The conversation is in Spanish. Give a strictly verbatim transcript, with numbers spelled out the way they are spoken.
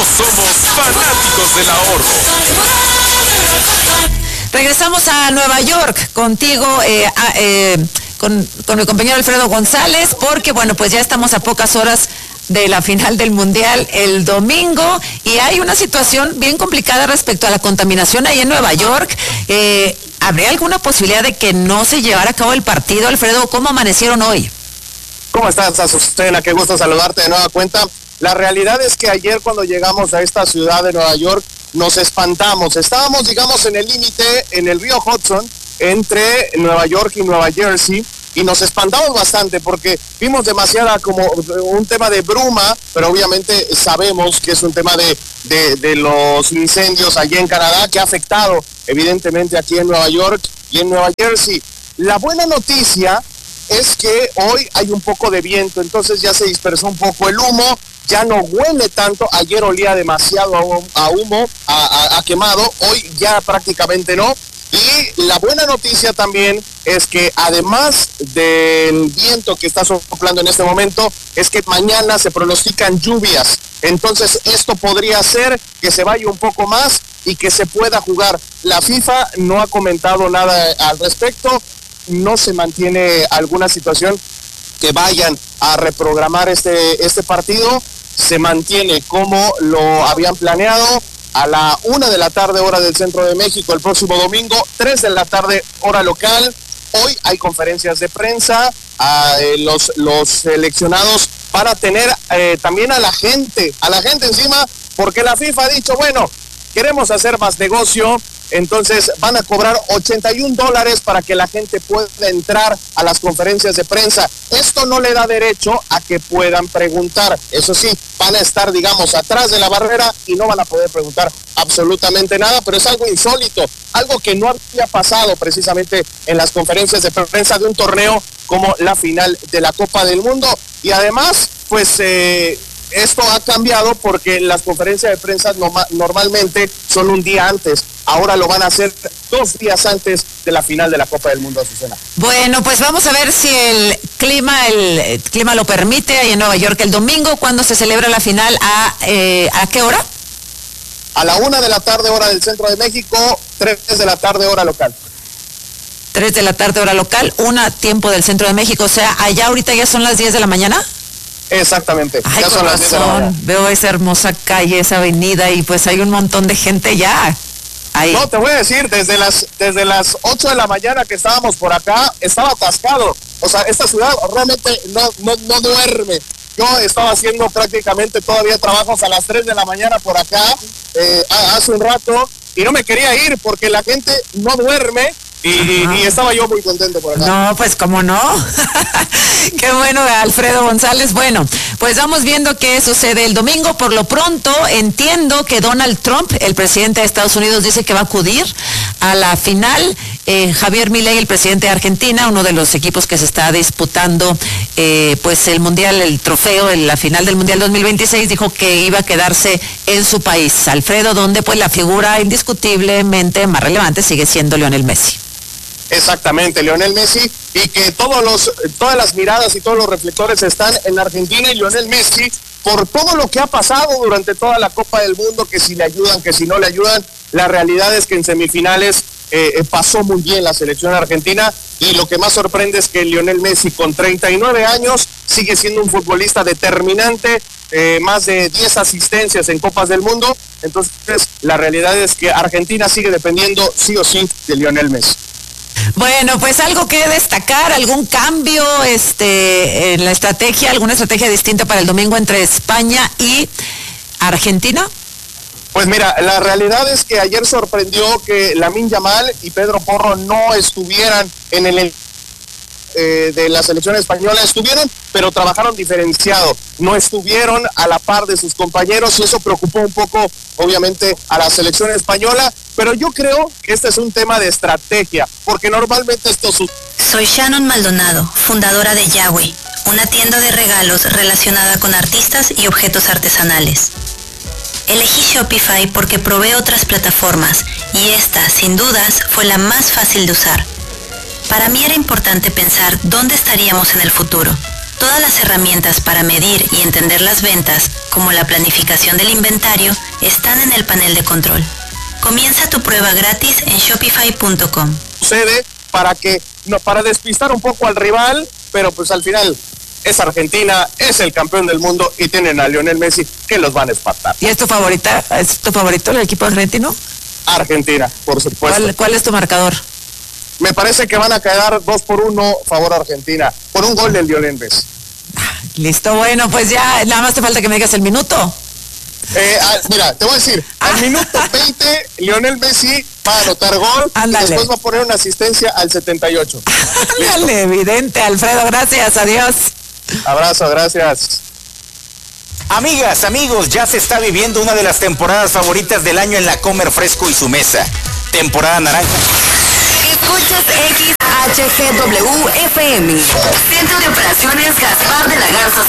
Todos somos fanáticos del ahorro. Regresamos a Nueva York contigo, eh, a, eh, con, con mi compañero Alfredo González, porque bueno, pues ya estamos a pocas horas de la final del Mundial el domingo y hay una situación bien complicada respecto a la contaminación ahí en Nueva York. Eh, ¿Habría alguna posibilidad de que no se llevara a cabo el partido, Alfredo? ¿Cómo amanecieron hoy? ¿Cómo estás, Azucena? Qué gusto saludarte de nueva cuenta. La realidad es que ayer cuando llegamos a esta ciudad de Nueva York nos espantamos. Estábamos, digamos, en el límite, en el río Hudson, entre Nueva York y Nueva Jersey, y nos espantamos bastante porque vimos demasiada como un tema de bruma, pero obviamente sabemos que es un tema de, de, de los incendios allí en Canadá que ha afectado evidentemente aquí en Nueva York y en Nueva Jersey. La buena noticia es que hoy hay un poco de viento, entonces ya se dispersó un poco el humo, ya no huele tanto. Ayer olía demasiado a humo, a, a, a quemado, hoy ya prácticamente no. Y la buena noticia también es que además del viento que está soplando en este momento, es que mañana se pronostican lluvias. Entonces esto podría hacer que se vaya un poco más y que se pueda jugar. La FIFA no ha comentado nada al respecto, no se mantiene alguna situación que vayan a reprogramar este, este partido, se mantiene como lo habían planeado. A la una de la tarde, hora del centro de México, el próximo domingo, tres de la tarde, hora local. Hoy hay conferencias de prensa, a, eh, los, los seleccionados para tener eh, también a la gente, a la gente encima, porque la FIFA ha dicho, bueno, queremos hacer más negocio, entonces van a cobrar ochenta y un dólares para que la gente pueda entrar a las conferencias de prensa. Esto no le da derecho a que puedan preguntar. Eso sí, van a estar, digamos, atrás de la barrera y no van a poder preguntar absolutamente nada, pero es algo insólito, algo que no había pasado precisamente en las conferencias de prensa de un torneo como la final de la Copa del Mundo. Y además, pues... Eh, esto ha cambiado porque las conferencias de prensa no, normalmente son un día antes. Ahora lo van a hacer dos días antes de la final de la Copa del Mundo, Azucena. Bueno, pues vamos a ver si el clima el, el clima lo permite ahí en Nueva York el domingo, cuando se celebra la final. ¿A, eh, ¿a qué hora? A la una de la tarde, hora del centro de México, tres de la tarde, hora local. Tres de la tarde, hora local, una tiempo del centro de México. O sea, allá ahorita ya son las diez de la mañana. Exactamente. Ay, ya son las diez de la mañana. Veo esa hermosa calle, esa avenida, y pues hay un montón de gente ya. Ahí. No, te voy a decir, desde las desde las ocho de la mañana que estábamos por acá, estaba atascado. O sea, esta ciudad realmente no, no, no duerme. Yo estaba haciendo prácticamente todavía trabajos a las tres de la mañana por acá, eh, hace un rato, y no me quería ir porque la gente no duerme. Y, y, y estaba yo muy contento por acá. No, pues cómo no. Qué bueno, Alfredo González. Bueno, pues vamos viendo qué sucede el domingo. Por lo pronto, entiendo que Donald Trump, el presidente de Estados Unidos, dice que va a acudir a la final. Eh, Javier Milei, el presidente de Argentina, uno de los equipos que se está disputando eh, pues el Mundial, el trofeo, en la final del Mundial dos mil veintiséis, dijo que iba a quedarse en su país, Alfredo, donde pues la figura indiscutiblemente más relevante sigue siendo Lionel Messi. Exactamente, Lionel Messi, y que todos los, todas las miradas y todos los reflectores están en Argentina y Lionel Messi por todo lo que ha pasado durante toda la Copa del Mundo, que si le ayudan, que si no le ayudan. La realidad es que en semifinales eh, pasó muy bien la selección argentina, y lo que más sorprende es que Lionel Messi, con treinta y nueve años, sigue siendo un futbolista determinante, eh, más de diez asistencias en Copas del Mundo. Entonces la realidad es que Argentina sigue dependiendo sí o sí de Lionel Messi. Bueno, pues algo que destacar, algún cambio este, en la estrategia, alguna estrategia distinta para el domingo entre España y Argentina. Pues mira, la realidad es que ayer sorprendió que Lamine Yamal y Pedro Porro no estuvieran en el eh, de la selección española. Estuvieron, pero trabajaron diferenciado, no estuvieron a la par de sus compañeros, y eso preocupó un poco, obviamente, a la selección española. Pero yo creo que este es un tema de estrategia, porque normalmente esto sucede. Soy Shannon Maldonado, fundadora de Yahweh, una tienda de regalos relacionada con artistas y objetos artesanales. Elegí Shopify porque probé otras plataformas y esta, sin dudas, fue la más fácil de usar. Para mí era importante pensar dónde estaríamos en el futuro. Todas las herramientas para medir y entender las ventas, como la planificación del inventario, están en el panel de control. Comienza tu prueba gratis en shopify punto com. Sucede para que no, para despistar un poco al rival, pero pues al final es Argentina, es el campeón del mundo y tienen a Lionel Messi que los van a espantar. ¿Y es tu favorita? ¿Es tu favorito el equipo argentino? Argentina, por supuesto. ¿Cuál, cuál es tu marcador? Me parece que van a quedar dos por uno favor Argentina, por un gol del Lionel Messi. Listo, bueno, pues ya nada más te falta que me digas el minuto. Eh, ah, mira, te voy a decir, al minuto veinte, Lionel Messi va a anotar gol. Ándale. Y después va a poner una asistencia al setenta y ocho. Ándale, evidente, Alfredo, gracias, adiós. Abrazo, gracias. Amigas, amigos, ya se está viviendo una de las temporadas favoritas del año en la Comer Fresco y su mesa. Temporada naranja. Escuchas X H G W F M. Centro de Operaciones Gaspar de la Garza